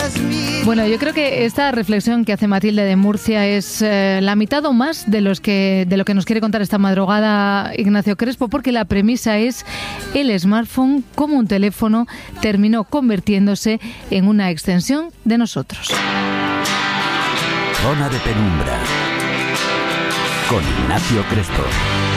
Bueno, yo creo que esta reflexión que hace Matilde de Murcia es la mitad o más de lo que nos quiere contar esta madrugada Ignacio Crespo, porque la premisa es el smartphone como un teléfono terminó convirtiéndose en una extensión de nosotros. Zona de Penumbra con Ignacio Crespo.